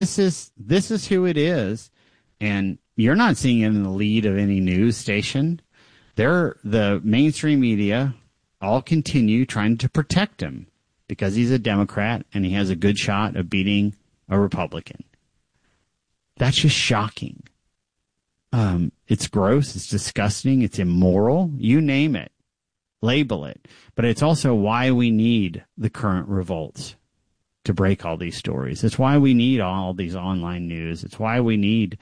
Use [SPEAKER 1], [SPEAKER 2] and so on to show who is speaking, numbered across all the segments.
[SPEAKER 1] This is who it is, and you're not seeing it in the lead of any news station. The mainstream media all continue trying to protect him because he's a Democrat and he has a good shot of beating a Republican. That's just shocking. It's gross. It's disgusting. It's immoral. You name it. Label it. But it's also why we need the current revolts to break all these stories. It's why we need all these online news. It's why we need,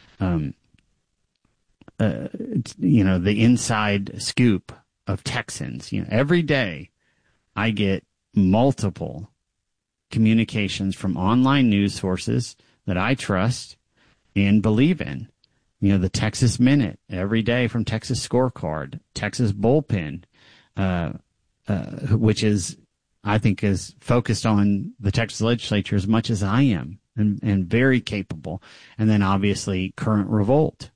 [SPEAKER 1] the inside scoop of Texans. Every day I get multiple communications from online news sources that I trust and believe in. The Texas Minute every day from Texas Scorecard, Texas Bullpen, which I think is focused on the Texas legislature as much as I am and very capable. And then obviously Current Revolt,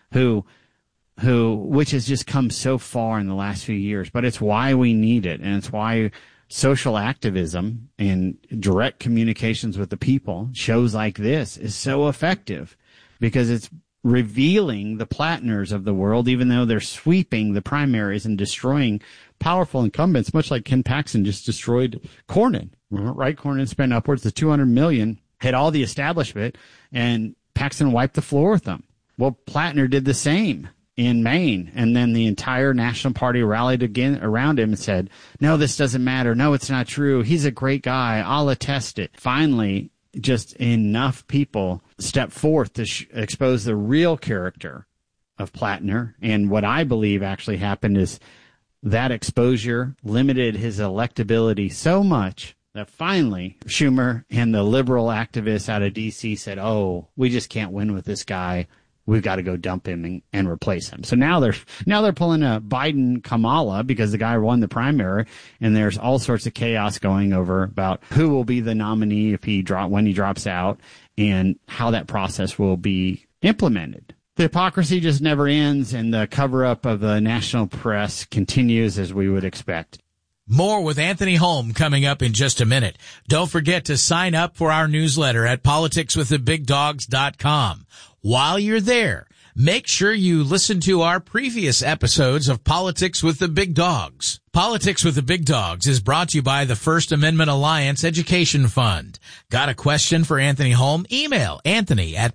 [SPEAKER 1] which has just come so far in the last few years, but it's why we need it. And it's why social activism and direct communications with the people, shows like this, is so effective because it's revealing the Plattners of the world, even though they're sweeping the primaries and destroying powerful incumbents, much like Ken Paxton just destroyed Cornyn. Right? Cornyn spent upwards of $200 million, hit all the establishment, and Paxton wiped the floor with them. Well, Plattner did the same in Maine, and then the entire National Party rallied again around him and said, no, this doesn't matter. No, it's not true. He's a great guy. I'll attest it. Finally, just enough people step forth to expose the real character of Plattner. And what I believe actually happened is that exposure limited his electability so much that finally Schumer and the liberal activists out of D.C. said, oh, we just can't win with this guy. We've got to go dump him and replace him. So now they're pulling a Biden Kamala because the guy won the primary, and there's all sorts of chaos going over about who will be the nominee when he drops out and how that process will be implemented. The hypocrisy just never ends, and the cover-up of the national press continues as we would expect.
[SPEAKER 2] More with Anthony Holm coming up in just a minute. Don't forget to sign up for our newsletter at politicswiththebigdogs.com. While you're there, make sure you listen to our previous episodes of Politics with the Big Dogs. Politics with the Big Dogs is brought to you by the First Amendment Alliance Education Fund. Got a question for Anthony Holm? Email Anthony at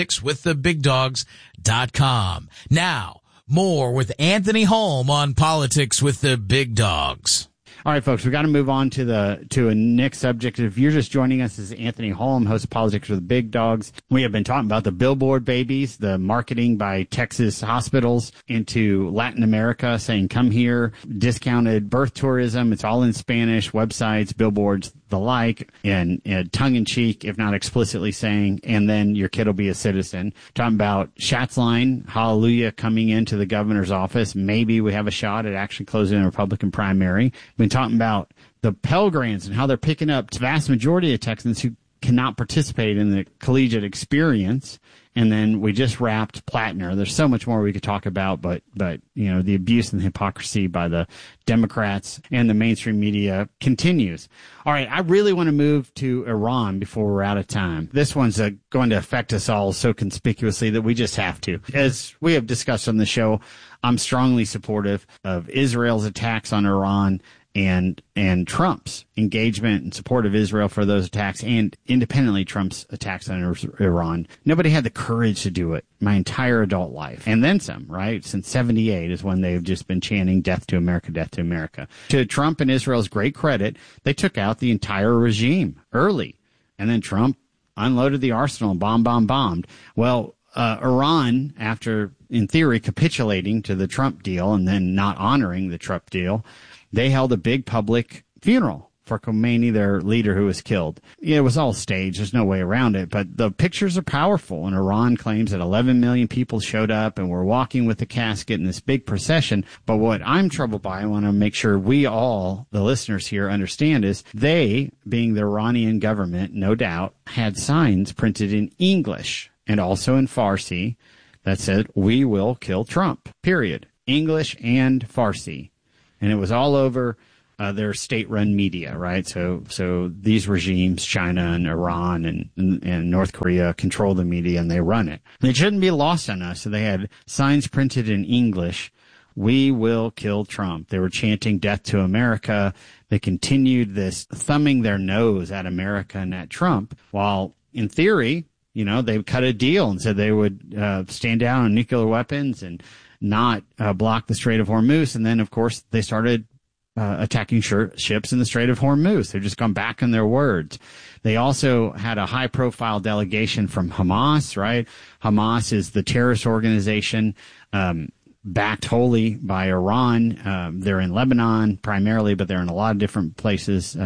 [SPEAKER 2] politicswiththebigdogs.com. Now, more with Anthony Holm on Politics with the Big Dogs.
[SPEAKER 1] All right, folks, we got to move on to a next subject. If you're just joining us, this is Anthony Holm, host of Politics with the Big Dogs. We have been talking about the billboard babies, the marketing by Texas hospitals into Latin America, saying, come here, discounted birth tourism. It's all in Spanish, websites, billboards, the like, and tongue-in-cheek, if not explicitly saying, and then your kid will be a citizen. Talking about Schatzline, hallelujah, coming into the governor's office. Maybe we have a shot at actually closing a Republican primary. We've been talking about the Pell Grants and how they're picking up the vast majority of Texans who cannot participate in the collegiate experience. And then we just wrapped Plattner. There's so much more we could talk about, but the abuse and the hypocrisy by the Democrats and the mainstream media continues. All right, I really want to move to Iran before we're out of time. This one's going to affect us all so conspicuously that we just have to. As we have discussed on the show, I'm strongly supportive of Israel's attacks on Iran and Trump's engagement and support of Israel for those attacks, and independently Trump's attacks on Iran. Nobody had the courage to do it my entire adult life, and then some, right? Since 1978 is when they've just been chanting death to America, death to America. To Trump and Israel's great credit, they took out the entire regime early, and then Trump unloaded the arsenal and bombed. Well, Iran, after, in theory, capitulating to the Trump deal and then not honoring the Trump deal, they held a big public funeral for Khomeini, their leader who was killed. It was all staged. There's no way around it. But the pictures are powerful. And Iran claims that 11 million people showed up and were walking with the casket in this big procession. But what I'm troubled by, I want to make sure we all, the listeners here, understand is they, being the Iranian government, no doubt, had signs printed in English and also in Farsi that said, "We will kill Trump," period. English and Farsi. And it was all over their state-run media, right? So these regimes, China and Iran and North Korea, control the media and they run it. It shouldn't be lost on us. So they had signs printed in English, "We will kill Trump." They were chanting "Death to America." They continued this thumbing their nose at America and at Trump, while in theory, they cut a deal and said they would stand down on nuclear weapons and not block the Strait of Hormuz. And then, of course, they started attacking ships in the Strait of Hormuz. They've just gone back on their words. They also had a high-profile delegation from Hamas, right? Hamas is the terrorist organization backed wholly by Iran. They're in Lebanon primarily, but they're in a lot of different places.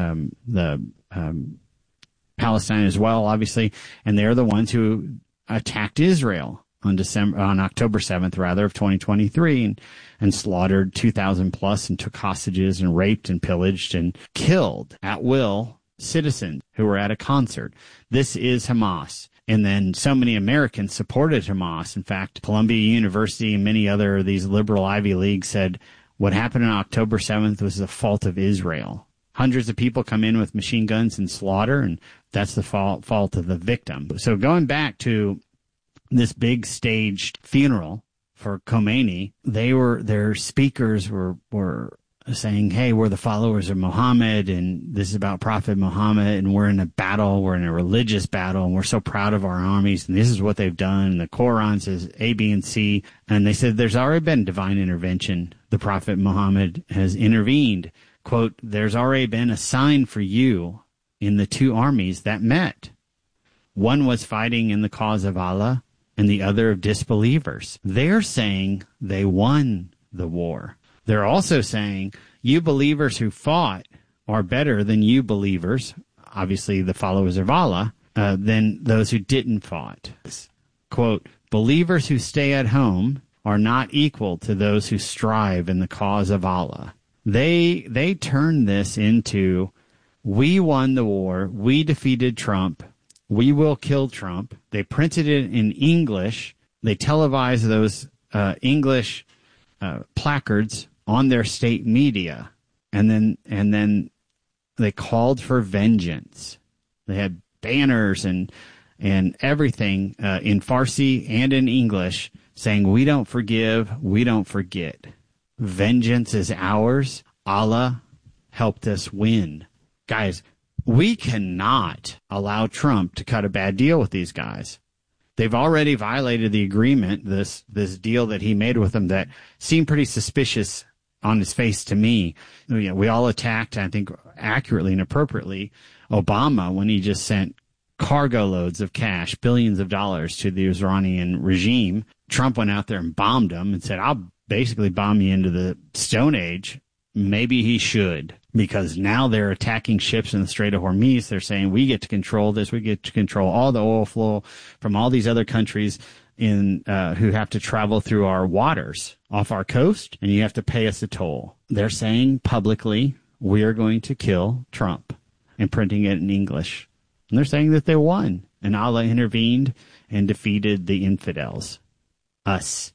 [SPEAKER 1] Palestine as well, obviously, and they're the ones who attacked Israel on October 7th, of 2023, and slaughtered 2,000 plus and took hostages and raped and pillaged and killed at will citizens who were at a concert. This is Hamas. And then so many Americans supported Hamas. In fact, Columbia University and many other of these liberal Ivy Leagues said what happened on October 7th was the fault of Israel. Hundreds of people come in with machine guns and slaughter, and that's the fault of the victim. So going back to this big staged funeral for Khomeini, their speakers were saying, "Hey, we're the followers of Muhammad, and this is about Prophet Muhammad, and we're in a battle, we're in a religious battle, and we're so proud of our armies, and this is what they've done." And the Quran says A, B, and C, and they said there's already been divine intervention. The Prophet Muhammad has intervened. Quote, "There's already been a sign for you in the two armies that met. One was fighting in the cause of Allah and the other of disbelievers." They're saying they won the war. They're also saying you believers who fought are better than you believers, obviously the followers of Allah, than those who didn't fight. Quote, "Believers who stay at home are not equal to those who strive in the cause of Allah." They turned this into, we won the war, we defeated Trump, we will kill Trump. They printed it in English. They televised those English placards on their state media, and then they called for vengeance. They had banners and everything in Farsi and in English saying, "We don't forgive, we don't forget. Vengeance is ours. Allah helped us win." Guys, we cannot allow Trump to cut a bad deal with these guys. They've already violated the agreement, this deal that he made with them that seemed pretty suspicious on his face to me. We all attacked, I think accurately and appropriately, Obama when he just sent cargo loads of cash, billions of dollars to the Iranian regime. Trump went out there and bombed them and said, "I'll basically bomb you into the Stone Age." Maybe he should, because now they're attacking ships in the Strait of Hormuz. They're saying, we get to control this. We get to control all the oil flow from all these other countries who have to travel through our waters off our coast, and you have to pay us a toll. They're saying publicly, we are going to kill Trump, and printing it in English. And they're saying that they won, and Allah intervened and defeated the infidels. Us.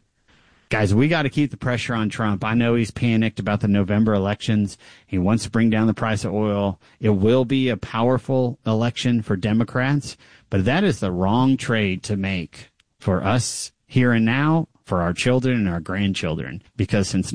[SPEAKER 1] Guys, we got to keep the pressure on Trump. I know he's panicked about the November elections. He wants to bring down the price of oil. It will be a powerful election for Democrats, but that is the wrong trade to make for us here and now, for our children and our grandchildren, because since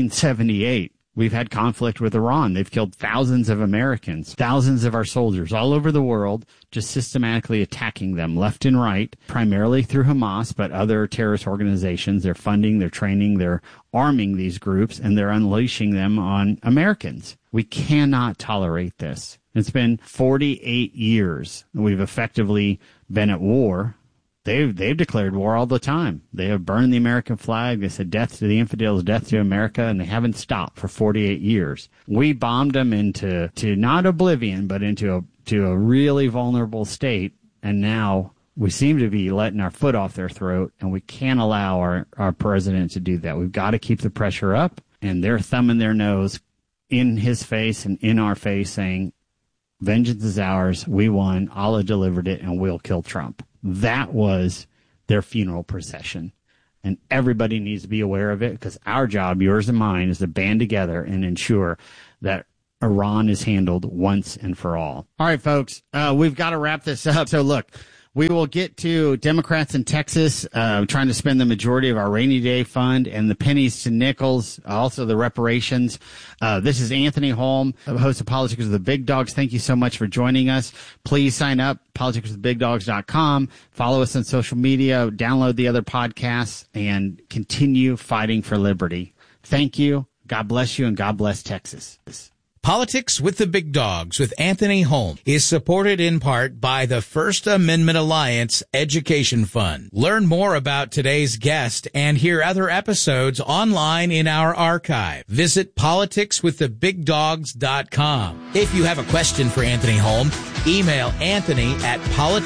[SPEAKER 1] 1978, we've had conflict with Iran. They've killed thousands of Americans, thousands of our soldiers all over the world, just systematically attacking them left and right, primarily through Hamas, but other terrorist organizations. They're funding, they're training, they're arming these groups, and they're unleashing them on Americans. We cannot tolerate this. It's been 48 years. We've effectively been at war. They've declared war all the time. They have burned the American flag. They said death to the infidels, death to America, and they haven't stopped for 48 years. We bombed them into not oblivion, but into a really vulnerable state, and now we seem to be letting our foot off their throat, and we can't allow our president to do that. We've got to keep the pressure up, and they're thumbing their nose in his face and in our face saying, vengeance is ours, we won, Allah delivered it, and we'll kill Trump. That was their funeral procession. and everybody needs to be aware of it, because our job, yours and mine, is to band together and ensure that Iran is handled once and for all. All right, folks, we've got to wrap this up. So look, we will get to Democrats in Texas trying to spend the majority of our rainy day fund and the pennies to nickels, also the reparations. This is Anthony Holm, host of Politics with the Big Dogs. Thank you so much for joining us. Please sign up, politicswiththebigdogs.com. Follow us on social media, download the other podcasts, and continue fighting for liberty. Thank you. God bless you, and God bless Texas.
[SPEAKER 2] Politics with the Big Dogs with Anthony Holm is supported in part by the First Amendment Alliance Education Fund. Learn more about today's guest and hear other episodes online in our archive. Visit politicswiththebigdogs.com. If you have a question for Anthony Holm, email Anthony at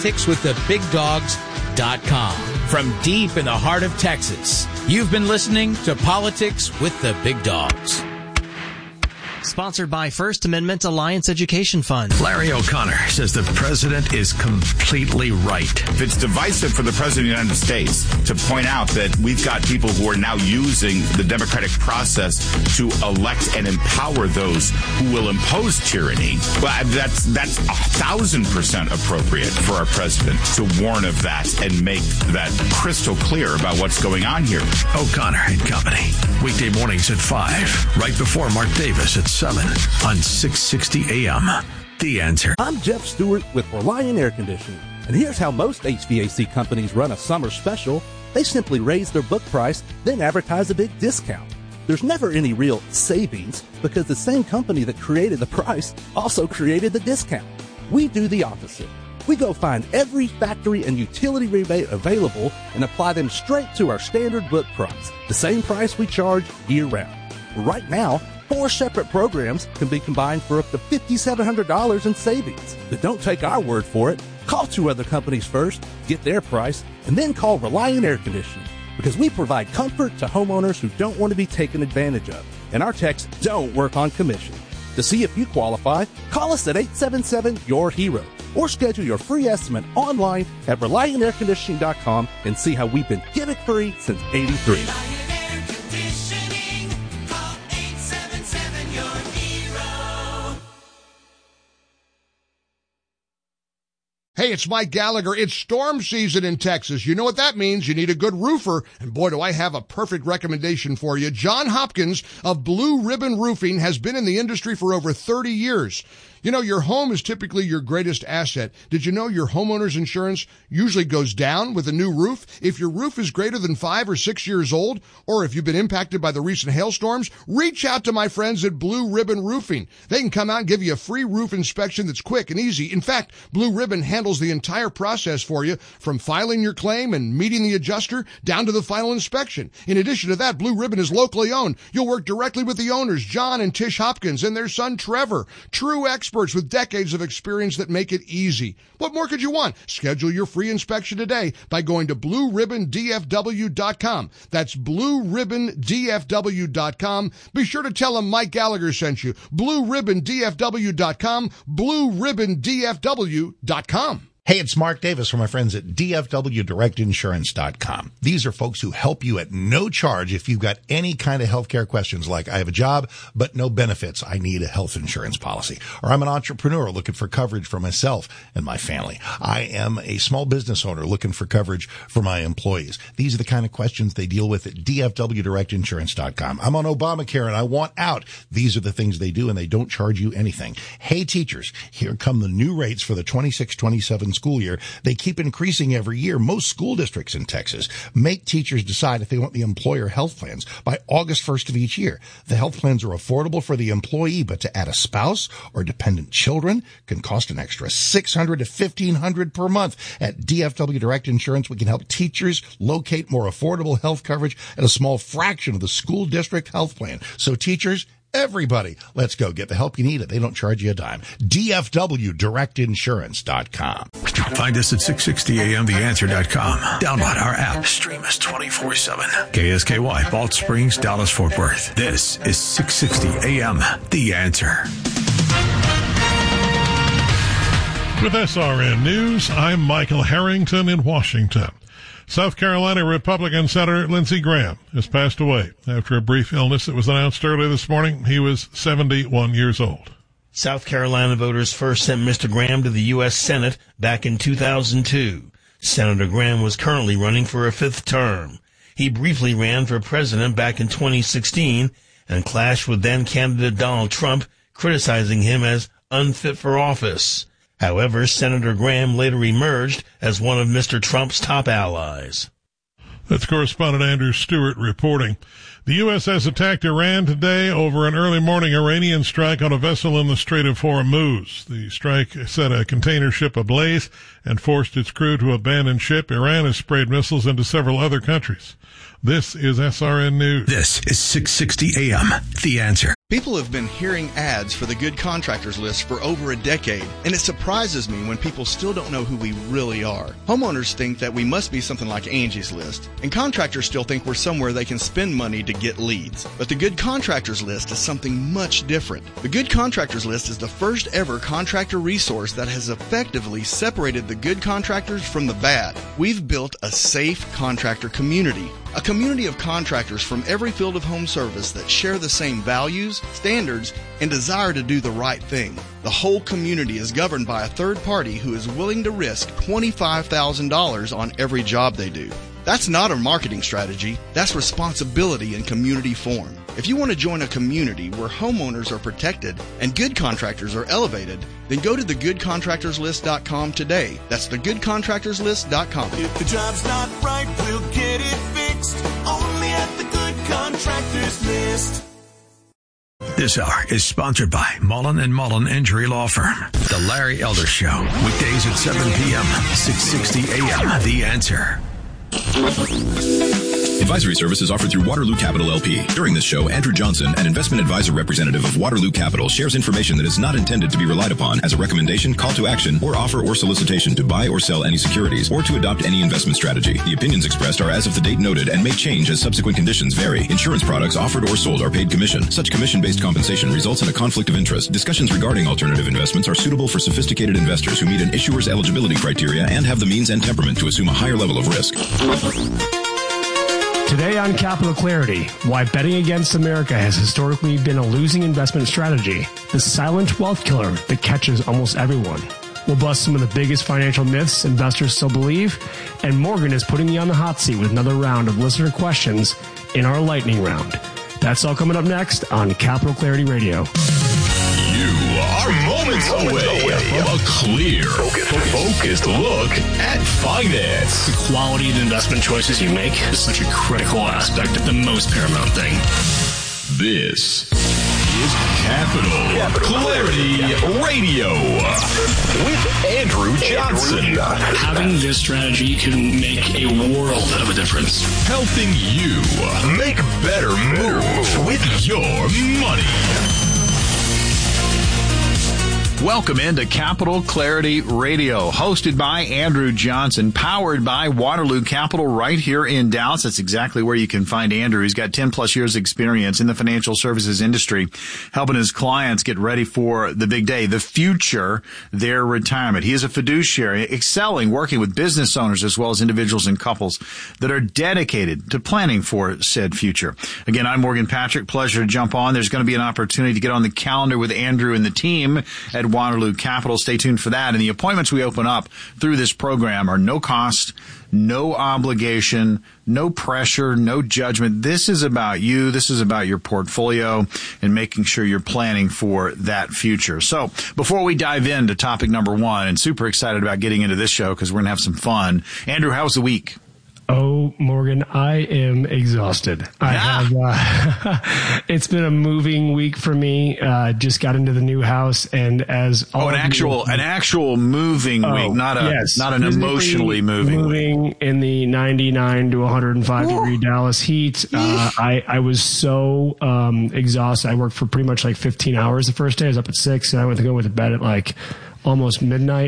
[SPEAKER 2] politicswiththebigdogs.com. From deep in the heart of Texas, you've been listening to Politics with the Big Dogs.
[SPEAKER 3] Sponsored by First Amendment Alliance Education Fund.
[SPEAKER 4] Larry O'Connor says the president is completely right.
[SPEAKER 5] It's divisive for the president of the United States to point out that we've got people who are now using the democratic process to elect and empower those who will impose tyranny. Well, that's 1,000% appropriate for our president to warn of that and make that crystal clear about what's going on here.
[SPEAKER 4] O'Connor and Company. Weekday mornings at 5, right before Mark Davis at 7 on 660 AM. The Answer.
[SPEAKER 6] I'm Jeff Stewart with Reliant Air Conditioning, and here's how most HVAC companies run a summer special. They simply raise their book price, then advertise a big discount. There's never any real savings because the same company that created the price also created the discount. We do the opposite. We go find every factory and utility rebate available and apply them straight to our standard book price, the same price we charge year-round. Right now, 4 separate programs can be combined for up to $5,700 in savings. But don't take our word for it. Call 2 other companies first, get their price, and then call Reliant Air Conditioning, because we provide comfort to homeowners who don't want to be taken advantage of. And our techs don't work on commission. To see if you qualify, call us at 877-YOUR-HERO or schedule your free estimate online at ReliantAirConditioning.com and see how we've been gimmick-free since '83.
[SPEAKER 7] Hey, it's Mike Gallagher. It's storm season in Texas. You know what that means. You need a good roofer. And boy, do I have a perfect recommendation for you. John Hopkins of Blue Ribbon Roofing has been in the industry for over 30 years. You know, your home is typically your greatest asset. Did you know your homeowner's insurance usually goes down with a new roof? If your roof is greater than 5 or 6 years old, or if you've been impacted by the recent hailstorms, reach out to my friends at Blue Ribbon Roofing. They can come out and give you a free roof inspection that's quick and easy. In fact, Blue Ribbon handles the entire process for you, from filing your claim and meeting the adjuster down to the final inspection. In addition to that, Blue Ribbon is locally owned. You'll work directly with the owners, John and Tish Hopkins, and their son Trevor. True experts with decades of experience that make it easy. What more could you want? Schedule your free inspection today by going to BlueRibbonDFW.com. That's BlueRibbonDFW.com. Be sure to tell them Mike Gallagher sent you. BlueRibbonDFW.com. BlueRibbonDFW.com.
[SPEAKER 8] Hey, it's Mark Davis from my friends at DFWDirectInsurance.com. These are folks who help you at no charge if you've got any kind of healthcare questions, like I have a job but no benefits. I need a health insurance policy. Or I'm an entrepreneur looking for coverage for myself and my family. I am a small business owner looking for coverage for my employees. These are the kind of questions they deal with at DFWDirectInsurance.com. I'm on Obamacare and I want out. These are the things they do, and they don't charge you anything. Hey, teachers, here come the new rates for the 26-27 school year. They keep increasing every year. Most school districts in Texas make teachers decide if they want the employer health plans by August 1st of each year. The health plans are affordable for the employee, but to add a spouse or dependent children can cost an extra $600 to $1,500 per month. At DFW Direct Insurance, we can help teachers locate more affordable health coverage at a small fraction of the school district health plan. So teachers, everybody, let's go get the help you need. They don't charge you a dime. DFWDirectInsurance.com.
[SPEAKER 4] Find us at 660amtheanswer.com. Download our app. Stream us 24/7. KSKY, Balch Springs, Dallas, Fort Worth. This is 660 AM, The Answer.
[SPEAKER 9] With SRN News, I'm Michael Harrington in Washington. South Carolina Republican Senator Lindsey Graham has passed away after a brief illness that was announced early this morning. He was 71 years old.
[SPEAKER 10] South Carolina voters first sent Mr. Graham to the U.S. Senate back in 2002. Senator Graham was currently running for a fifth term. He briefly ran for president back in 2016 and clashed with then-candidate Donald Trump, criticizing him as unfit for office. However, Senator Graham later emerged as one of Mr. Trump's top allies.
[SPEAKER 9] That's correspondent Andrew Stewart reporting. The U.S. has attacked Iran today over an early morning Iranian strike on a vessel in the Strait of Hormuz. The strike set a container ship ablaze and forced its crew to abandon ship. Iran has sprayed missiles into several other countries. This is SRN News.
[SPEAKER 4] This is 660 AM. The Answer.
[SPEAKER 11] People have been hearing ads for the Good Contractors List for over a decade, and it surprises me when people still don't know who we really are. Homeowners think that we must be something like Angie's List, and contractors still think we're somewhere they can spend money to get leads. But the Good Contractors List is something much different. The Good Contractors List is the first ever contractor resource that has effectively separated the good contractors from the bad. We've built a safe contractor community. A community of contractors from every field of home service that share the same values, standards, and desire to do the right thing. The whole community is governed by a third party who is willing to risk $25,000 on every job they do. That's not a marketing strategy. That's responsibility in community form. If you want to join a community where homeowners are protected and good contractors are elevated, then go to thegoodcontractorslist.com today. That's thegoodcontractorslist.com.
[SPEAKER 12] If the job's not right, we'll get it fixed. Only at the Good Contractors List.
[SPEAKER 4] This hour is sponsored by Mullen & Mullen Injury Law Firm. The Larry Elder Show. Weekdays at 7 p.m. 660 a.m. The Answer.
[SPEAKER 13] Advisory services offered through Waterloo Capital LP. During this show, Andrew Johnson, an investment advisor representative of Waterloo Capital, shares information that is not intended to be relied upon as a recommendation, call to action, or offer or solicitation to buy or sell any securities or to adopt any investment strategy. The opinions expressed are as of the date noted and may change as subsequent conditions vary. Insurance products offered or sold are paid commission. Such commission-based compensation results in a conflict of interest. Discussions regarding alternative investments are suitable for sophisticated investors who meet an issuer's eligibility criteria and have the means and temperament to assume a higher level of risk.
[SPEAKER 14] Today on Capital Clarity, why betting against America has historically been a losing investment strategy. The silent wealth killer that catches almost everyone. We'll bust some of the biggest financial myths investors still believe, and Morgan is putting you on the hot seat with another round of listener questions in our lightning round. That's all coming up next on Capital Clarity Radio.
[SPEAKER 15] You are moments away from a clear, focused look at finance.
[SPEAKER 16] The quality of the investment choices you make is such a critical aspect, the most paramount thing.
[SPEAKER 15] This is Capital Clarity Radio with Andrew Johnson.
[SPEAKER 16] Having this strategy can make a world of a difference.
[SPEAKER 15] Helping you make better moves with your money.
[SPEAKER 17] Welcome into Capital Clarity Radio, hosted by Andrew Johnson, powered by Waterloo Capital right here in Dallas. That's exactly where you can find Andrew. He's got 10 plus years experience in the financial services industry, helping his clients get ready for the big day, the future, their retirement. He is a fiduciary, excelling, working with business owners as well as individuals and couples that are dedicated to planning for said future. Again, I'm Morgan Patrick. Pleasure to jump on. There's going to be an opportunity to get on the calendar with Andrew and the team at Waterloo Capital. Stay tuned for that. And the appointments we open up through this program are no cost, no obligation, no pressure, no judgment. This is about you. This is about your portfolio and making sure you're planning for that future. So before we dive into topic number one, and super excited about getting into this show because we're going to have some fun. Andrew, how was the week?
[SPEAKER 14] Oh, Morgan, I am exhausted. I have, it's been a moving week for me. Just got into the new house, and as all
[SPEAKER 17] an actual moving week, not an emotionally moving week.
[SPEAKER 14] In the 99 to 105 degree Dallas heat. I was so exhausted. I worked for pretty much like 15 hours the first day. I was up at 6, and I went to bed at like almost midnight.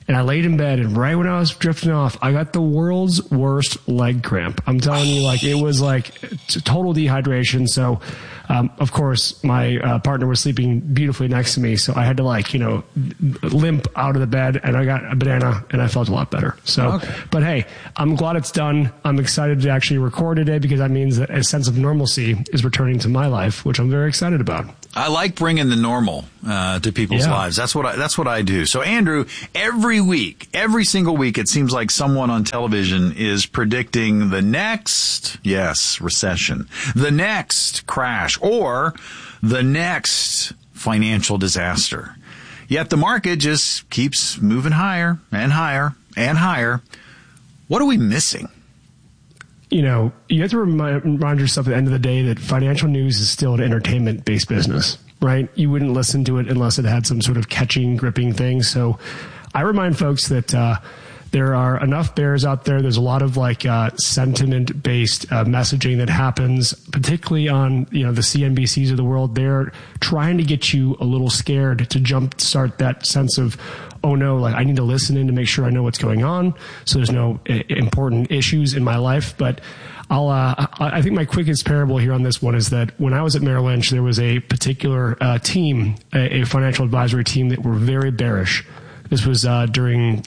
[SPEAKER 14] And I laid in bed, and right when I was drifting off, I got the world's worst leg cramp. I'm telling you, like, it was like total dehydration. So, of course, my partner was sleeping beautifully next to me. So I had to, like, limp out of the bed, and I got a banana, and I felt a lot better. So, But hey, I'm glad it's done. I'm excited to actually record today because that means that a sense of normalcy is returning to my life, which I'm very excited about.
[SPEAKER 17] I like bringing the normal to people's lives. That's what I do. So, Andrew, every single week, it seems like someone on television is predicting the next, recession, the next crash, or the next financial disaster. Yet the market just keeps moving higher and higher and higher. What are we missing?
[SPEAKER 14] You have to remind yourself at the end of the day that financial news is still an entertainment-based business, right? You wouldn't listen to it unless it had some sort of catching, gripping thing. So I remind folks that there are enough bears out there. There's a lot of sentiment-based messaging that happens, particularly on the CNBCs of the world. They're trying to get you a little scared to jumpstart that sense of, oh no, I need to listen in to make sure I know what's going on, so there's no important issues in my life. But I think my quickest parable here on this one is that when I was at Merrill Lynch, there was a particular team, a financial advisory team, that were very bearish. This was during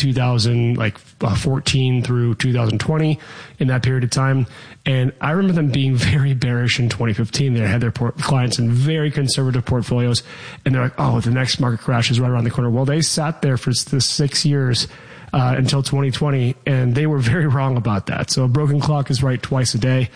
[SPEAKER 14] 2014 through 2020, in that period of time. And I remember them being very bearish in 2015. They had their clients in very conservative portfolios. And they're like, oh, the next market crash is right around the corner. Well, they sat there for the 6 years until 2020, and they were very wrong about that. So a broken clock is right twice a day.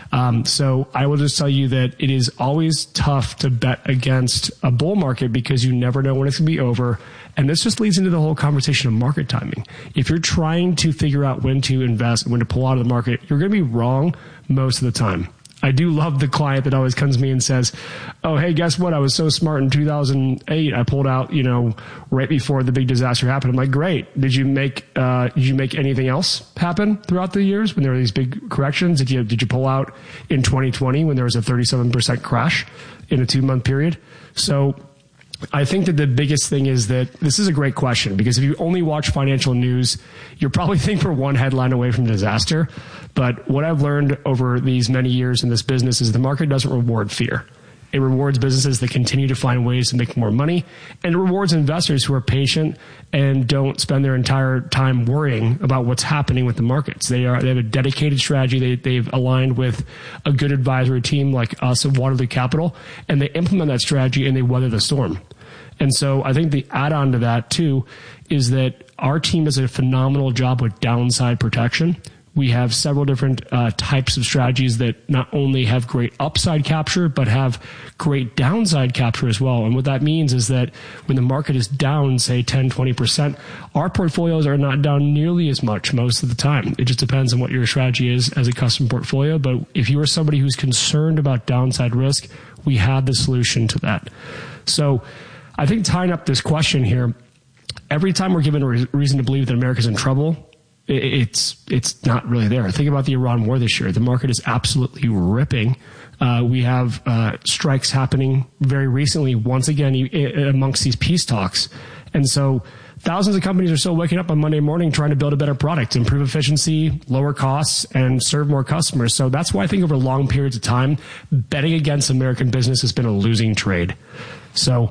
[SPEAKER 14] So I will just tell you that it is always tough to bet against a bull market because you never know when it's going to be over. And this just leads into the whole conversation of market timing. If you're trying to figure out when to invest, when to pull out of the market, you're going to be wrong most of the time. I do love the client that always comes to me and says, oh, hey, guess what? I was so smart in 2008. I pulled out, right before the big disaster happened. I'm like, great. Did you make anything else happen throughout the years when there were these big corrections? Did you pull out in 2020 when there was a 37% crash in a 2-month period? So I think that the biggest thing is that this is a great question, because if you only watch financial news, you'll probably think we're one headline away from disaster. But what I've learned over these many years in this business is the market doesn't reward fear. It rewards businesses that continue to find ways to make more money, and it rewards investors who are patient and don't spend their entire time worrying about what's happening with the markets. They have a dedicated strategy. They've aligned with a good advisory team like us at Waterloo Capital, and they implement that strategy and they weather the storm. And so I think the add-on to that too is that our team does a phenomenal job with downside protection. We have several different types of strategies that not only have great upside capture, but have great downside capture as well. And what that means is that when the market is down, say 10, 20%, our portfolios are not down nearly as much most of the time. It just depends on what your strategy is as a custom portfolio. But if you are somebody who's concerned about downside risk, we have the solution to that. So I think tying up this question here, every time we're given a reason to believe that America's in trouble, it's not really there. Think about the Iran war this year. The market is absolutely ripping. We have strikes happening very recently, once again, amongst these peace talks. And so thousands of companies are still waking up on Monday morning trying to build a better product, improve efficiency, lower costs, and serve more customers. So that's why I think over long periods of time, betting against American business has been a losing trade. So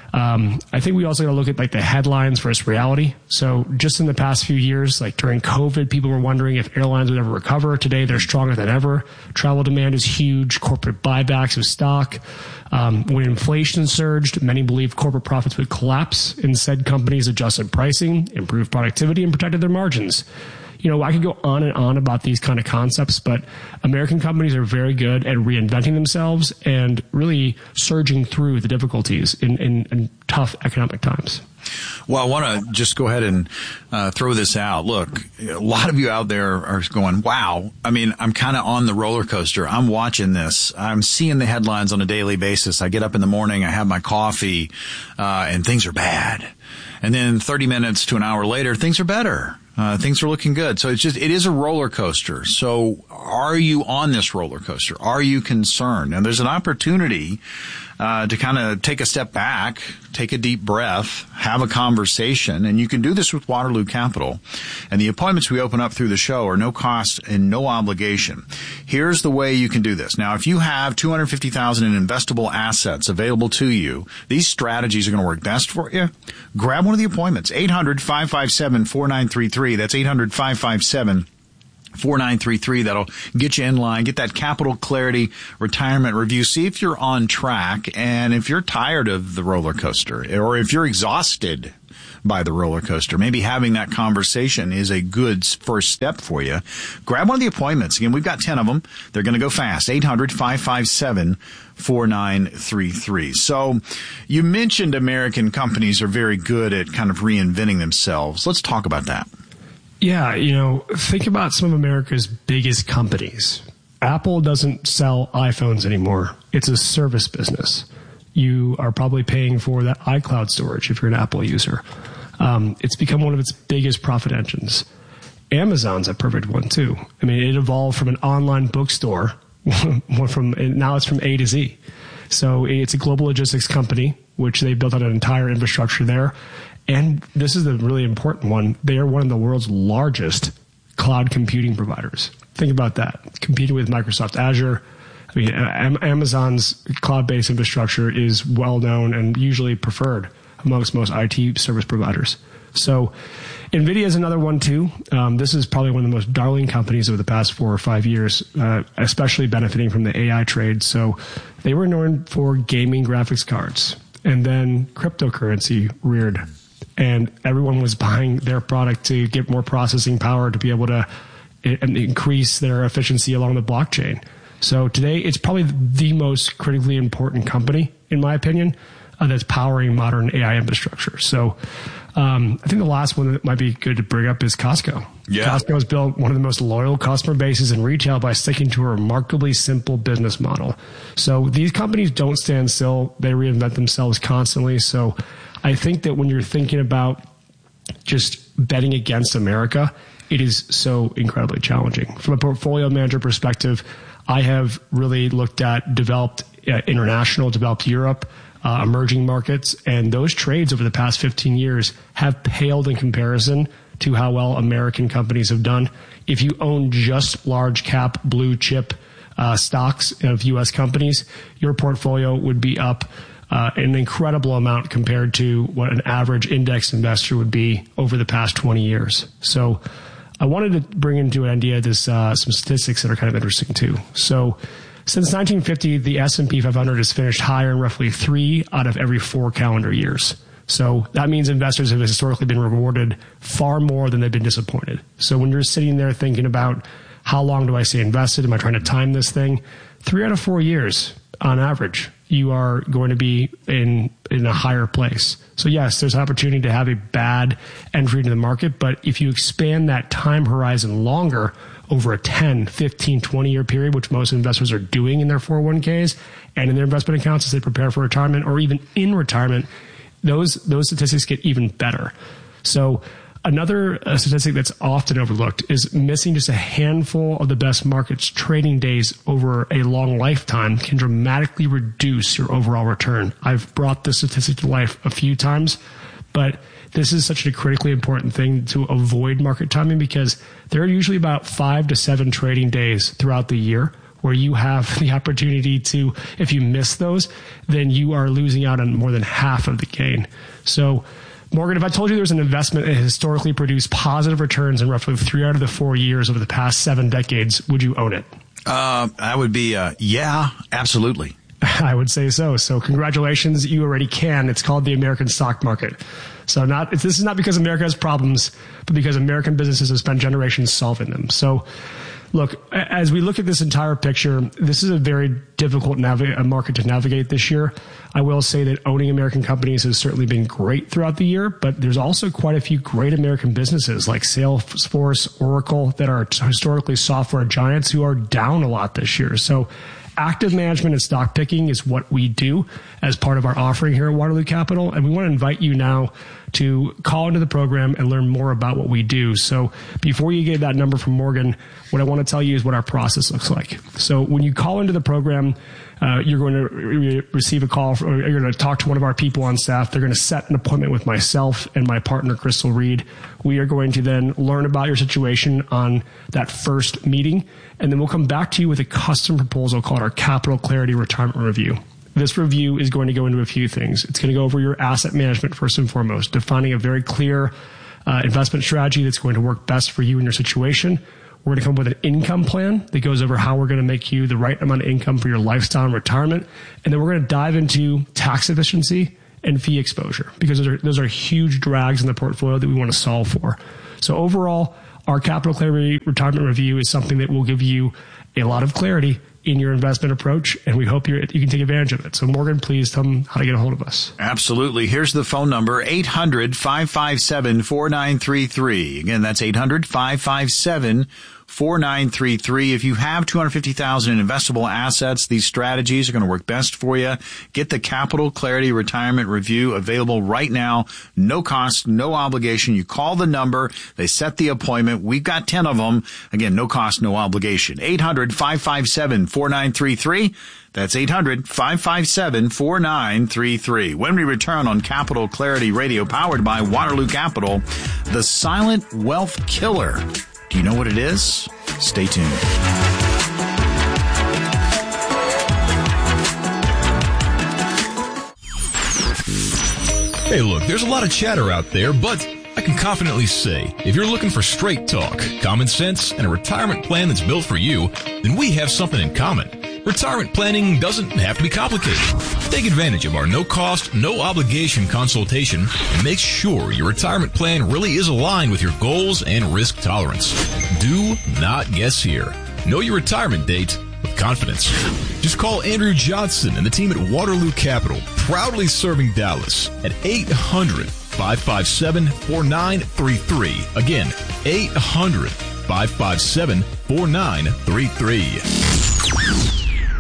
[SPEAKER 14] I think we also got to look at the headlines versus reality. So just in the past few years, during COVID, people were wondering if airlines would ever recover. Today, they're stronger than ever. Travel demand is huge. Corporate buybacks of stock. When inflation surged, many believed corporate profits would collapse. Instead, companies adjusted pricing, improved productivity, and protected their margins. I could go on and on about these kind of concepts, but American companies are very good at reinventing themselves and really surging through the difficulties in tough economic times.
[SPEAKER 17] Well, I want to just go ahead and throw this out. Look, a lot of you out there are going, wow. I mean, I'm kind of on the roller coaster. I'm watching this. I'm seeing the headlines on a daily basis. I get up in the morning, I have my coffee, and things are bad. And then 30 minutes to an hour later, things are better. Things are looking good. So it is a roller coaster. So are you on this roller coaster? Are you concerned? And there's an opportunity to kind of take a step back, take a deep breath, have a conversation, and you can do this with Waterloo Capital. And the appointments we open up through the show are no cost and no obligation. Here's the way you can do this. Now, if you have $250,000 in investable assets available to you, these strategies are going to work best for you. Grab one of the appointments. 800-557-4933. That's 800-557-4933. That'll get you in line, get that Capital Clarity retirement review. See if you're on track, and if you're tired of the roller coaster, or if you're exhausted by the roller coaster, maybe having that conversation is a good first step for you. Grab one of the appointments. Again, we've got 10 of them. They're going to go fast. 800-557-4933. So you mentioned American companies are very good at kind of reinventing themselves. Let's talk about that.
[SPEAKER 14] Yeah, think about some of America's biggest companies. Apple doesn't sell iPhones anymore. It's a service business. You are probably paying for that iCloud storage if you're an Apple user. It's become one of its biggest profit engines. Amazon's a perfect one, too. I mean, it evolved from an online bookstore. Now it's from A to Z. So it's a global logistics company, which they built out an entire infrastructure there. And this is the really important one. They are one of the world's largest cloud computing providers. Think about that. Competing with Microsoft Azure. I mean, Amazon's cloud-based infrastructure is well known and usually preferred amongst most IT service providers. So NVIDIA is another one, too. This is probably one of the most darling companies over the past 4 or 5 years, especially benefiting from the AI trade. So they were known for gaming graphics cards. And then cryptocurrency reared. And everyone was buying their product to get more processing power to be able to increase their efficiency along the blockchain. So today, it's probably the most critically important company, in my opinion, that's powering modern AI infrastructure. So I think the last one that might be good to bring up is Costco. Yeah. Costco has built one of the most loyal customer bases in retail by sticking to a remarkably simple business model. So these companies don't stand still. They reinvent themselves constantly. So I think that when you're thinking about just betting against America, it is so incredibly challenging. From a portfolio manager perspective, I have really looked at developed international, developed Europe, emerging markets, and those trades over the past 15 years have paled in comparison to how well American companies have done. If you own just large cap blue chip stocks of U.S. companies, your portfolio would be up an incredible amount compared to what an average index investor would be over the past 20 years. So I wanted to bring into an idea this some statistics that are kind of interesting too. So since 1950, the S&P 500 has finished higher in roughly 3 out of every 4 calendar years. So that means investors have historically been rewarded far more than they've been disappointed. So when you're sitting there thinking about how long do I stay invested? Am I trying to time this thing? 3 out of 4 years on average, you are going to be in a higher place. So yes, there's an opportunity to have a bad entry into the market, but if you expand that time horizon longer over a 10, 15, 20-year period, which most investors are doing in their 401ks and in their investment accounts as they prepare for retirement or even in retirement, those statistics get even better. So another statistic that's often overlooked is missing just a handful of the best markets trading days over a long lifetime can dramatically reduce your overall return. I've brought this statistic to life a few times, but this is such a critically important thing to avoid market timing because there are usually about 5 to 7 trading days throughout the year where you have the opportunity to, if you miss those, then you are losing out on more than half of the gain. So Morgan, if I told you there's an investment that historically produced positive returns in roughly 3 out of the 4 years over the past 7 decades, would you own it?
[SPEAKER 17] I would be, yeah, absolutely.
[SPEAKER 14] I would say so. So congratulations, you already can. It's called the American stock market. So this is not because America has problems, but because American businesses have spent generations solving them. So look, as we look at this entire picture, this is a very difficult market to navigate this year. I will say that owning American companies has certainly been great throughout the year, but there's also quite a few great American businesses like Salesforce, Oracle, that are historically software giants who are down a lot this year. So active management and stock picking is what we do as part of our offering here at Waterloo Capital. And we want to invite you now to call into the program and learn more about what we do. So before you get that number from Morgan, what I want to tell you is what our process looks like. So when you call into the program, you're going to receive a call, or you're going to talk to one of our people on staff. They're going to set an appointment with myself and my partner, Crystal Reed. We are going to then learn about your situation on that first meeting, and then we'll come back to you with a custom proposal called our Capital Clarity Retirement Review. This review is going to go into a few things. It's going to go over your asset management first and foremost, defining a very clear investment strategy that's going to work best for you and your situation. We're going to come up with an income plan that goes over how we're going to make you the right amount of income for your lifestyle and retirement. And then we're going to dive into tax efficiency and fee exposure, because those are huge drags in the portfolio that we want to solve for. So overall, our Capital Clarity Retirement Review is something that will give you a lot of clarity in your investment approach, and we hope you can take advantage of it. So Morgan, please tell them how to get a hold of us.
[SPEAKER 17] Absolutely. Here's the phone number, 800-557-4933. Again, that's 800-557-4933. If you have $250,000 in investable assets, these strategies are going to work best for you. Get the Capital Clarity Retirement Review available right now. No cost, no obligation. You call the number. They set the appointment. We've got 10 of them. Again, no cost, no obligation. 800-557-4933. That's 800-557-4933. When we return on Capital Clarity Radio, powered by Waterloo Capital, the silent wealth killer. Do you know what it is? Stay tuned.
[SPEAKER 18] Hey, look, there's a lot of chatter out there, but I can confidently say, if you're looking for straight talk, common sense, and a retirement plan that's built for you, then we have something in common. Retirement planning doesn't have to be complicated. Take advantage of our no-cost, no-obligation consultation and make sure your retirement plan really is aligned with your goals and risk tolerance. Do not guess here. Know your retirement date with confidence. Just call Andrew Johnson and the team at Waterloo Capital, proudly serving Dallas, at 800-557-4933. Again, 800-557-4933.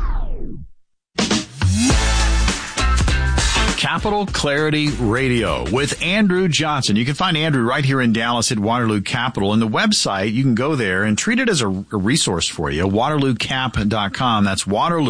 [SPEAKER 17] Capital Clarity Radio with Andrew Johnson. You can find Andrew right here in Dallas at Waterloo Capital. And the website, you can go there and treat it as a resource for you, waterloocap.com. That's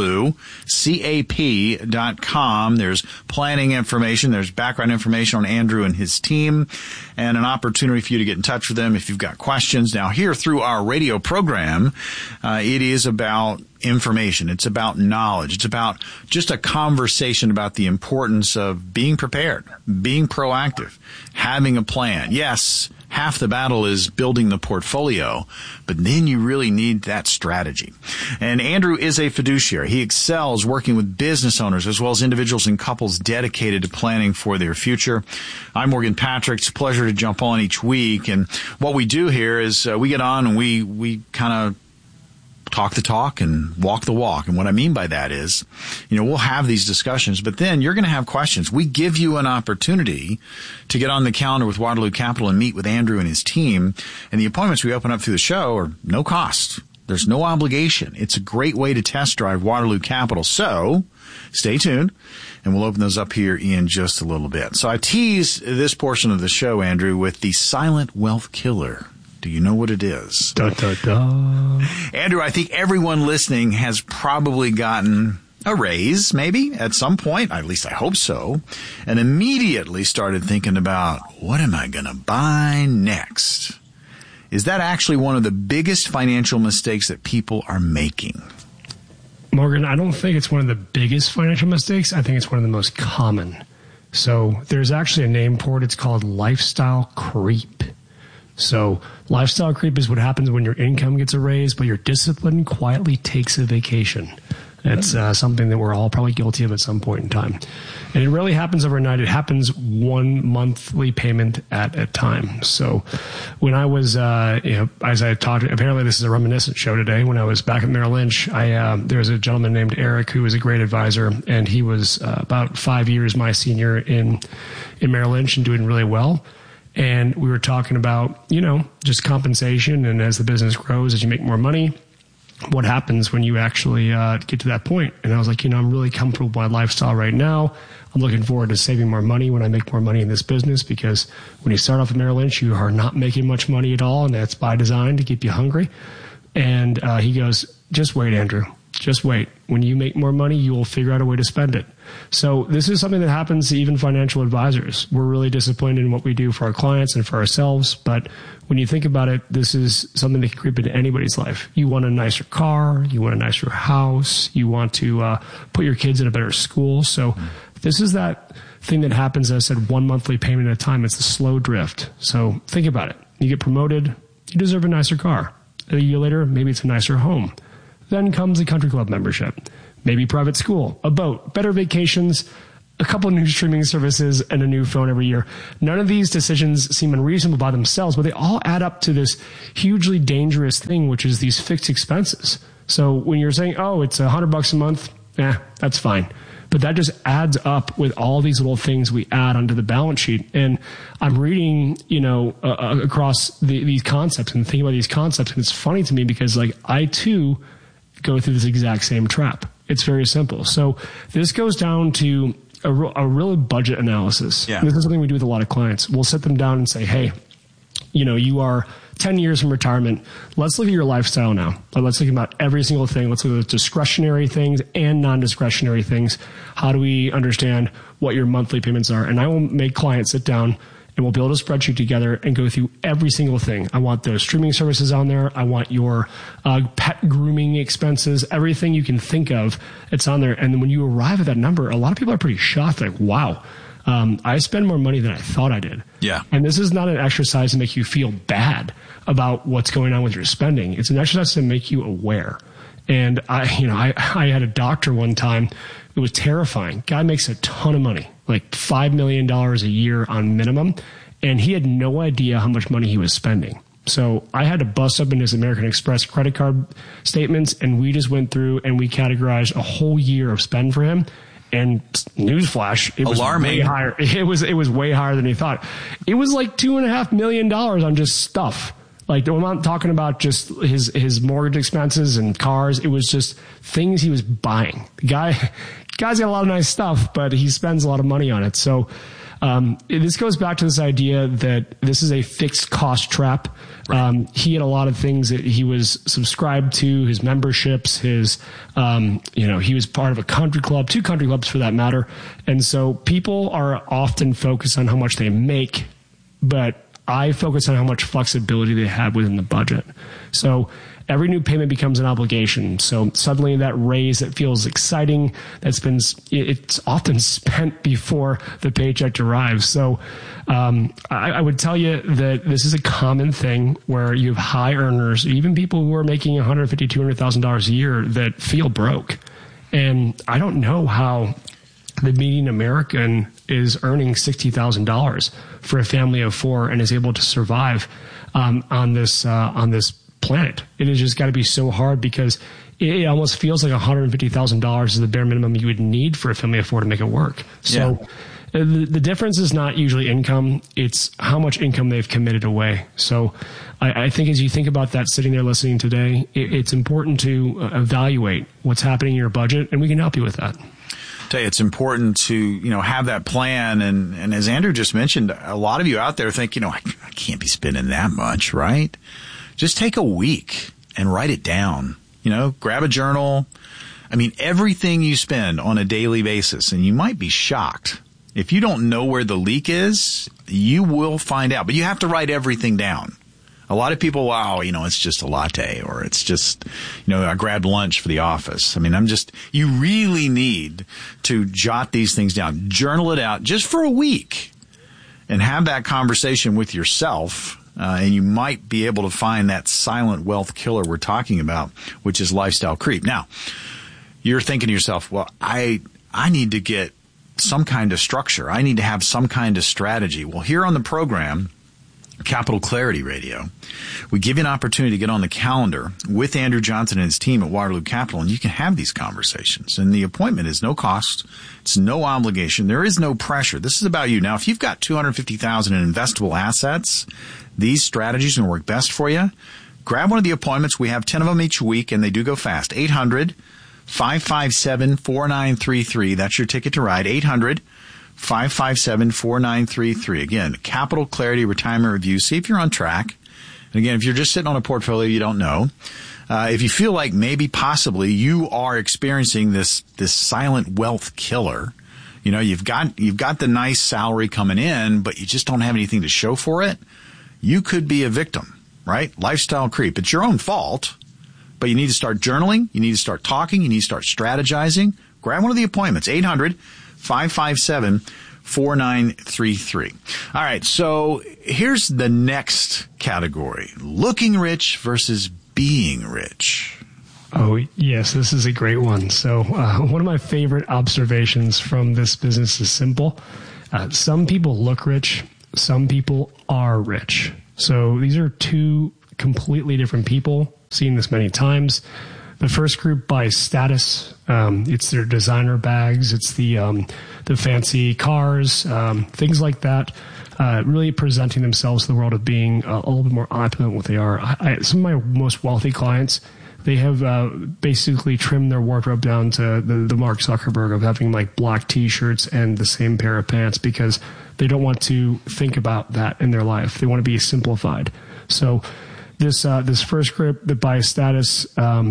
[SPEAKER 17] waterloocap.com. There's planning information. There's background information on Andrew and his team, and an opportunity for you to get in touch with them if you've got questions. Now, here through our radio program, it is about information. It's about knowledge. It's about just a conversation about the importance of being prepared, being proactive, having a plan. Yes, half the battle is building the portfolio, but then you really need that strategy. And Andrew is a fiduciary. He excels working with business owners as well as individuals and couples dedicated to planning for their future. I'm Morgan Patrick. It's a pleasure to jump on each week. And what we do here is we get on and we kind of talk the talk and walk the walk. And what I mean by that is, we'll have these discussions, but then you're going to have questions. We give you an opportunity to get on the calendar with Waterloo Capital and meet with Andrew and his team. And the appointments we open up through the show are no cost. There's no obligation. It's a great way to test drive Waterloo Capital. So stay tuned, and we'll open those up here in just a little bit. So I teased this portion of the show, Andrew, with the silent wealth killer. Do you know what it is?
[SPEAKER 14] Da, da, da.
[SPEAKER 17] Andrew, I think everyone listening has probably gotten a raise, maybe, at some point. At least I hope so. And immediately started thinking about, what am I going to buy next? Is that actually one of the biggest financial mistakes that people are making?
[SPEAKER 14] Morgan, I don't think it's one of the biggest financial mistakes. I think it's one of the most common. So there's actually a name for it. It's called lifestyle creep. So lifestyle creep is what happens when your income gets a raise, but your discipline quietly takes a vacation. It's something that we're all probably guilty of at some point in time. And it really happens overnight. It happens one monthly payment at a time. So when I was, as I talked, apparently this is a reminiscent show today. When I was back at Merrill Lynch, there was a gentleman named Eric who was a great advisor, and he was about 5 years my senior in Merrill Lynch and doing really well. And we were talking about, just compensation. And as the business grows, as you make more money, what happens when you actually get to that point. And I was like, I'm really comfortable with my lifestyle right now. I'm looking forward to saving more money when I make more money in this business, because when you start off at Merrill Lynch, you are not making much money at all, and that's by design to keep you hungry. And he goes, just wait, Andrew. Just wait. When you make more money, you will figure out a way to spend it. So this is something that happens to even financial advisors. We're really disciplined in what we do for our clients and for ourselves. But when you think about it, this is something that can creep into anybody's life. You want a nicer car. You want a nicer house. You want to put your kids in a better school. So this is that thing that happens, as I said, one monthly payment at a time. It's the slow drift. So think about it. You get promoted. You deserve a nicer car. A year later, maybe it's a nicer home. Then comes a country club membership, maybe private school, a boat, better vacations, a couple new streaming services, and a new phone every year. None of these decisions seem unreasonable by themselves, but they all add up to this hugely dangerous thing, which is these fixed expenses. So when you're saying, oh, it's $100 a month, that's fine. But that just adds up with all these little things we add onto the balance sheet. And I'm reading, across these concepts and thinking about these concepts. And it's funny to me because, I too go through this exact same trap. It's very simple. So this goes down to a real budget analysis. Yeah. This is something we do with a lot of clients. We'll sit them down and say, hey, you are 10 years from retirement. Let's look at your lifestyle now. Let's think about every single thing. Let's look at discretionary things and non-discretionary things. How do we understand what your monthly payments are? And I will make clients sit down and we'll build a spreadsheet together and go through every single thing. I want those streaming services on there. I want your pet grooming expenses, everything you can think of, it's on there. And then when you arrive at that number, a lot of people are pretty shocked. Like, wow, I spend more money than I thought I did. Yeah. And this is not an exercise to make you feel bad about what's going on with your spending. It's an exercise to make you aware. And I had a doctor one time. It was terrifying. Guy makes a ton of money, like $5 million a year on minimum. And he had no idea how much money he was spending. So I had to bust up in his American Express credit card statements, and we just went through and we categorized a whole year of spend for him. And newsflash, it was alarming. Way higher. It was way higher than he thought. It was like $2.5 million on just stuff. Like, I'm not talking about just his mortgage expenses and cars. It was just things he was buying. The guy's got a lot of nice stuff, but he spends a lot of money on it. So this goes back to this idea that this is a fixed cost trap. Right. He had a lot of things that he was subscribed to, his memberships, he was part of a country club, 2 country clubs for that matter. And so people are often focused on how much they make, but I focus on how much flexibility they have within the budget. So every new payment becomes an obligation. So suddenly that raise that feels exciting, it's often spent before the paycheck arrives. So I would tell you that this is a common thing where you have high earners, even people who are making $150,000, $200,000 a year, that feel broke. And I don't know how the median American is earning $60,000 for a family of 4 and is able to survive on this planet. It has just got to be so hard, because it almost feels like $150,000 is the bare minimum you would need for a family of 4 to make it work. So the difference is not usually income. It's how much income they've committed away. So I think as you think about that sitting there listening today, it's important to evaluate what's happening in your budget, and we can help you with that.
[SPEAKER 17] Tell you, it's important to, have that plan. And as Andrew just mentioned, a lot of you out there think, I can't be spending that much, right? Just take a week and write it down. Grab a journal. I mean, everything you spend on a daily basis, and you might be shocked. If you don't know where the leak is, you will find out. But you have to write everything down. A lot of people, it's just a latte, or it's just, I grabbed lunch for the office. I mean, you really need to jot these things down. Journal it out just for a week and have that conversation with yourself. And you might be able to find that silent wealth killer we're talking about, which is lifestyle creep. Now, you're thinking to yourself, well, I need to get some kind of structure. I need to have some kind of strategy. Well, here on the program, Capital Clarity Radio, we give you an opportunity to get on the calendar with Andrew Johnson and his team at Waterloo Capital, and you can have these conversations. And the appointment is no cost. It's no obligation. There is no pressure. This is about you. Now, if you've got $250,000 in investable assets, these strategies are going to work best for you. Grab one of the appointments. We have 10 of them each week, and they do go fast. 800-557-4933. That's your ticket to ride. 800-557-4933. Again, Capital Clarity Retirement Review. See if you're on track. And again, if you're just sitting on a portfolio you don't know, if you feel like maybe possibly you are experiencing this silent wealth killer, you know, you've got the nice salary coming in, but you just don't have anything to show for it, you could be a victim, right? Lifestyle creep. It's your own fault, but you need to start journaling. You need to start talking. You need to start strategizing. Grab one of the appointments. 800-557-4933. All right, so here's the next category. Looking rich versus being rich.
[SPEAKER 14] Oh, yes, this is a great one. So one of my favorite observations from this business is simple. Some people look rich. Some people are rich. So these are two completely different people. Seen this many times. The first group buys status. It's their designer bags. It's the fancy cars, things like that. Really presenting themselves to the world of being a little bit more opulent than what they are. Some of my most wealthy clients, they have basically trimmed their wardrobe down to the Mark Zuckerberg of having like black T-shirts and the same pair of pants because they don't want to think about that in their life. They want to be simplified. So this first group that buys status,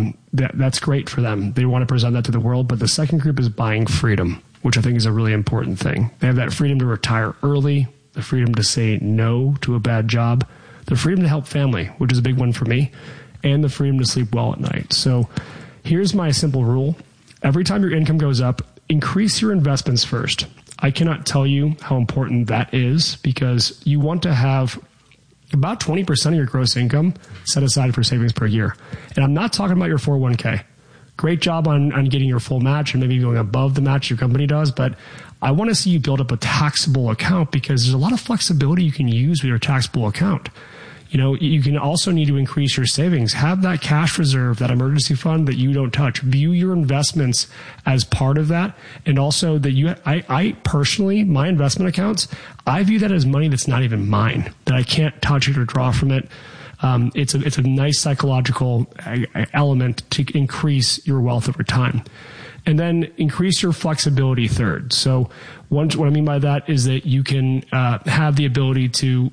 [SPEAKER 14] that's great for them. They want to present that to the world. But the second group is buying freedom, which I think is a really important thing. They have that freedom to retire early, the freedom to say no to a bad job, the freedom to help family, which is a big one for me, and the freedom to sleep well at night. So here's my simple rule. Every time your income goes up, increase your investments first. I cannot tell you how important that is because you want to have about 20% of your gross income set aside for savings per year. And I'm not talking about your 401k. Great job on getting your full match and maybe going above the match your company does. But I want to see you build up a taxable account because there's a lot of flexibility you can use with your taxable account. You know, you can also need to increase your savings. Have that cash reserve, that emergency fund that you don't touch. View your investments as part of that. And also that I personally, my investment accounts, I view that as money that's not even mine, that I can't touch it or draw from it. It's a nice psychological element to increase your wealth over time. And then increase your flexibility third. So what I mean by that is that you can have the ability to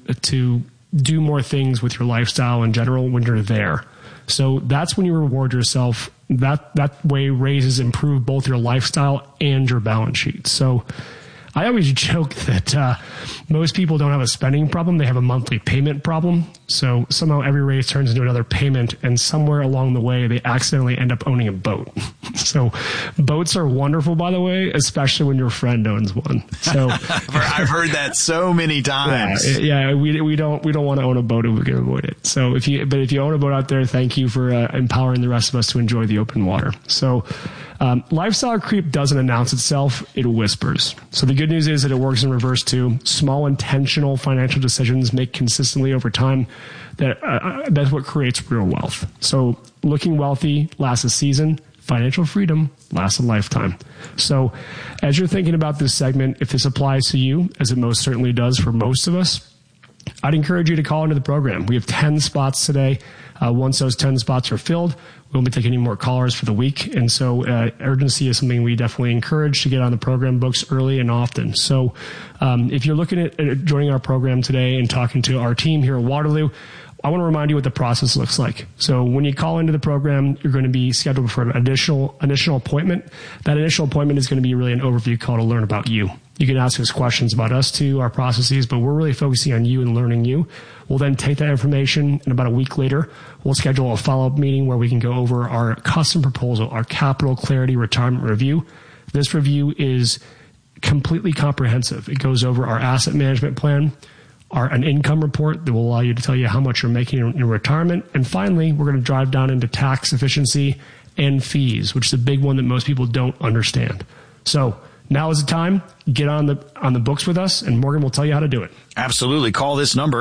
[SPEAKER 14] do more things with your lifestyle in general when you're there. So that's when you reward yourself. That way improve both your lifestyle and your balance sheet. So I always joke that most people don't have a spending problem. They have a monthly payment problem. So somehow every raise turns into another payment, and somewhere along the way, they accidentally end up owning a boat. So boats are wonderful, by the way, especially when your friend owns one. So
[SPEAKER 17] I've heard that so many times.
[SPEAKER 14] Yeah, we don't want to own a boat if we can avoid it. So if you own a boat out there, thank you for empowering the rest of us to enjoy the open water. So lifestyle creep doesn't announce itself, it whispers. So the good news is that it works in reverse too. Small intentional financial decisions made consistently over time, that's what creates real wealth. So looking wealthy lasts a season, financial freedom lasts a lifetime. So as you're thinking about this segment, if this applies to you, as it most certainly does for most of us, I'd encourage you to call into the program. We have 10 spots today. Once those 10 spots are filled, we won't be taking any more callers for the week. And so urgency is something we definitely encourage to get on the program books early and often. So if you're looking at joining our program today and talking to our team here at Waterloo, I want to remind you what the process looks like. So when you call into the program, you're going to be scheduled for an initial appointment. That initial appointment is going to be really an overview call to learn about you. You can ask us questions about us too, our processes, but we're really focusing on you and learning you. We'll then take that information, and about a week later, we'll schedule a follow-up meeting where we can go over our custom proposal, our Capital Clarity Retirement Review. This review is completely comprehensive. It goes over our asset management plan, an income report that will allow you to tell you how much you're making in retirement. And finally, we're going to drive down into tax efficiency and fees, which is a big one that most people don't understand. So now is the time. Get on the books with us, and Morgan will tell you how to do it.
[SPEAKER 17] Absolutely. Call this number,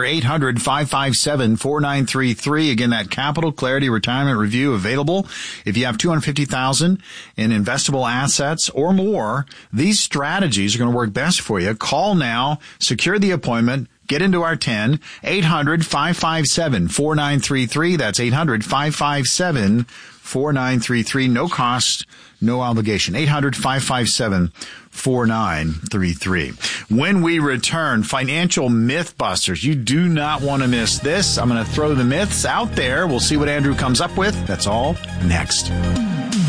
[SPEAKER 17] 800-557-4933. Again, that Capital Clarity Retirement Review available. If you have $250,000 in investable assets or more, these strategies are going to work best for you. Call now, secure the appointment, Get into our 10. 800-557-4933. That's 800-557-4933. No cost, no obligation. 800-557-4933. When we return, financial mythbusters. You do not want to miss this. I'm going to throw the myths out there. We'll see what Andrew comes up with. That's all next.